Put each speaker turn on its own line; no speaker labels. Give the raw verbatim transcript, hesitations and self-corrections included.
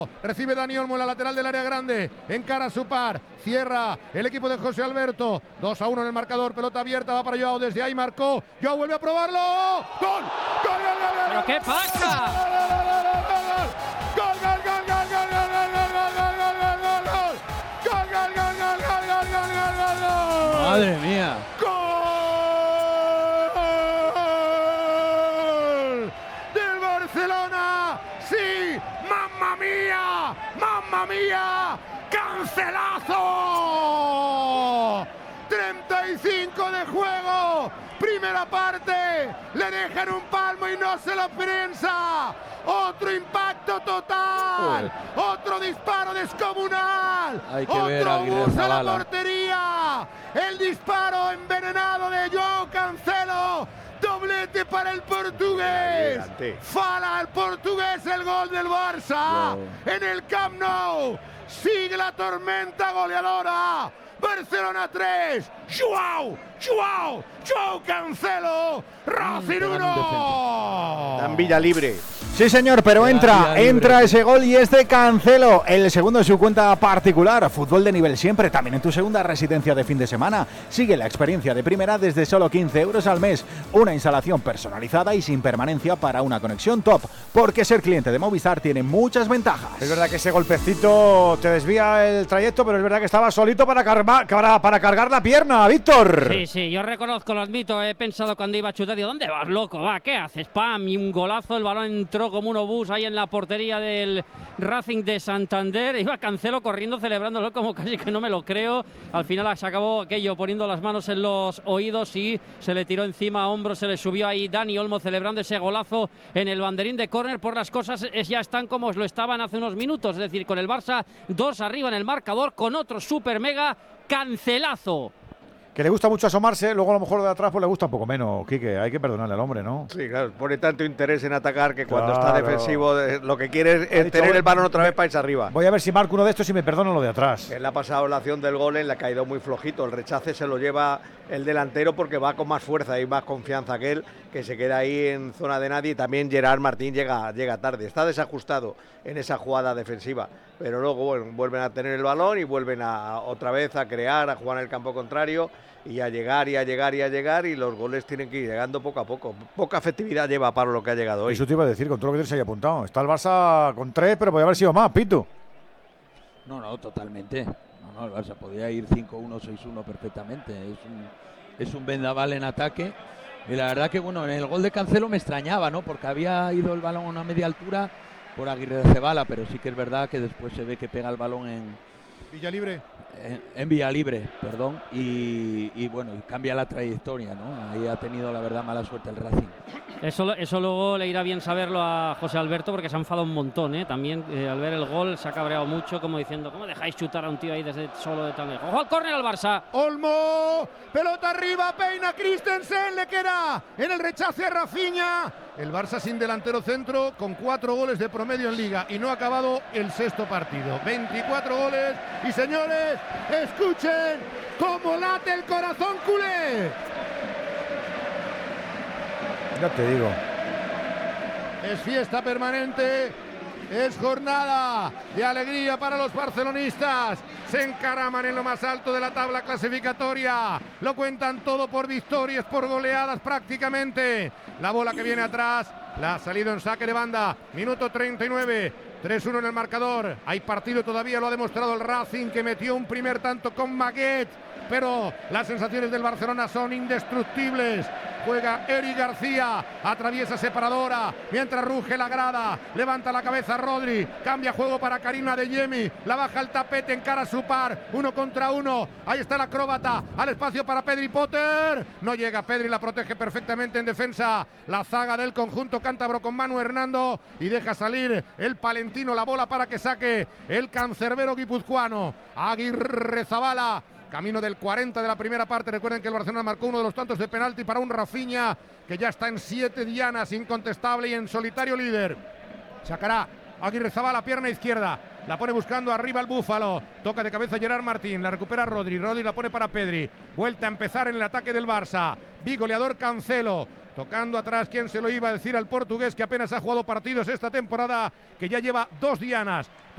Recibe Dani Olmo en la lateral del área grande. Encara a su par. Cierra el equipo de José Alberto. dos a uno en el marcador. Pelota abierta. Va para Joao. Desde ahí marcó. Joao vuelve a probarlo. ¡Gol! ¡Gol, gol, gol, gol!
¿Pero qué pasa?
¡Gol, gol, gol, gol, gol, gol, gol, gol, gol!
¡Madre mía!
¡Mamma mía! ¡Mamma mía! ¡Cancelazo! treinta y cinco de juego. Primera parte. Le dejan un palmo y no se lo piensa. Otro impacto total. Uy. Otro disparo descomunal.
Hay que
Otro
ver a
bus a la portería. El disparo envenenado de Joao Cancelo. Doblete para el portugués. Fala el portugués el gol del Barça. Wow. En el Camp Nou. Sigue la tormenta goleadora. Barcelona tres. Joao. Joao. Joao Cancelo. Racing uno.
Dan Villa libre.
Sí, señor, pero entra, entra ese gol y es de Cancelo. El segundo en su cuenta particular. Fútbol de nivel siempre, también en tu segunda residencia de fin de semana. Sigue la experiencia de primera desde solo quince euros al mes. Una instalación personalizada y sin permanencia para una conexión top. Porque ser cliente de Movistar tiene muchas ventajas.
Es verdad que ese golpecito te desvía el trayecto, pero es verdad que estaba solito para, cargar, para, para cargar la pierna, Víctor.
Sí, sí, yo reconozco, lo admito. He pensado cuando iba a chutar, digo, ¿dónde vas, loco? Va, ¿qué haces? Pam, y un golazo, el balón entró como un obús ahí en la portería del Racing de Santander. Iba Cancelo corriendo, celebrándolo como casi que no me lo creo. Al final se acabó aquello poniendo las manos en los oídos y se le tiró encima a hombros, se le subió ahí Dani Olmo celebrando ese golazo en el banderín de córner. Por las cosas ya están como lo estaban hace unos minutos, es decir, con el Barça dos arriba en el marcador, con otro super mega cancelazo.
Que le gusta mucho asomarse, luego a lo mejor lo de atrás pues le gusta un poco menos, Quique, hay que perdonarle al hombre, ¿no?
Sí, claro, pone tanto interés en atacar que cuando
claro.
está defensivo lo que quiere es
dicho,
tener
voy,
el balón otra vez para irse arriba.
Voy a ver si marco uno de estos y me perdono lo de atrás.
Él ha pasado la acción del gol, le ha caído muy flojito, el rechace se lo lleva el delantero porque va con más fuerza y más confianza que él, que se queda ahí en zona de nadie, y también Gerard Martín llega, llega tarde, está desajustado en esa jugada defensiva, pero luego bueno, vuelven a tener el balón y vuelven a otra vez a crear, a jugar en el campo contrario, y a llegar y a llegar y a llegar, y los goles tienen que ir llegando poco a poco. Poca efectividad lleva para lo que ha llegado hoy.
Eso te iba a decir, con todo lo que se haya apuntado. Está el Barça con tres, pero podría haber sido más, Pitu.
No, no, totalmente. No, no, el Barça podía ir cinco uno, seis uno perfectamente. Es un, es un vendaval en ataque. Y la verdad que, bueno, en el gol de Cancelo me extrañaba, ¿no? Porque había ido el balón a una media altura por Aguirrezabala, pero sí que es verdad que después se ve que pega el balón en...
Villa libre.
En, en vía libre, perdón, y, y bueno, cambia la trayectoria, ¿no? Ahí ha tenido la verdad mala suerte el Racing.
Eso, eso luego le irá bien saberlo a José Alberto, porque se ha enfadado un montón, ¿eh? También eh, al ver el gol se ha cabreado mucho, como diciendo, ¿cómo dejáis chutar a un tío ahí desde solo de tan lejos? ¡Ojo al córner al Barça!
Olmo, pelota arriba, peina Christensen, le queda en el rechace a Rafinha. El Barça sin delantero centro, con cuatro goles de promedio en Liga, y no ha acabado el sexto partido. veinticuatro goles, y señores, escuchen cómo late el corazón culé.
Ya te digo.
Es fiesta permanente, es jornada de alegría para los barcelonistas. Se encaraman en lo más alto de la tabla clasificatoria. Lo cuentan todo por victorias, por goleadas prácticamente. La bola que viene atrás, la ha salido en saque de banda. Minuto treinta y nueve. tres uno en el marcador. Hay partido todavía, lo ha demostrado el Racing, que metió un primer tanto con Maguet. Pero las sensaciones del Barcelona son indestructibles. Juega Eric García, atraviesa separadora, mientras ruge la grada, levanta la cabeza Rodri, cambia juego para Karim Adeyemi, la baja al tapete, encara a su par, uno contra uno, ahí está el acróbata, al espacio para Pedri Potter, no llega Pedri, la protege perfectamente en defensa, la zaga del conjunto cántabro con Manu Hernando, y deja salir el palentino la bola para que saque el cancerbero guipuzcoano, Aguirrezabala. Camino del cuarenta de la primera parte. Recuerden que el Barcelona marcó uno de los tantos de penalti para un Rafinha que ya está en siete dianas, incontestable y en solitario líder. Sacará Aguirrezabala, pierna izquierda. La pone buscando arriba el Búfalo. Toca de cabeza Gerard Martín. La recupera Rodri. Rodri la pone para Pedri. Vuelta a empezar en el ataque del Barça. Bigoleador Cancelo. Tocando atrás, ¿quién se lo iba a decir al portugués que apenas ha jugado partidos esta temporada? Que ya lleva dos dianas.